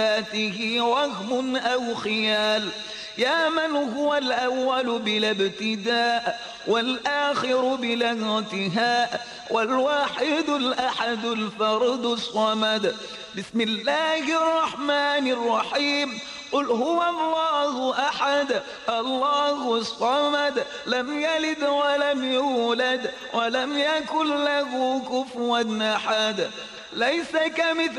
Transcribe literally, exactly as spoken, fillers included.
ذاته وهم أو خيال. يا من هو الأول بلا ابتداء والآخر بلا انتهاء والواحد الأحد الفرد الصمد. بسم الله الرحمن الرحيم. قل هو الله أحد الله الصمد لم يلد ولم يولد ولم يكن له كفوا أحد. ليس كمثله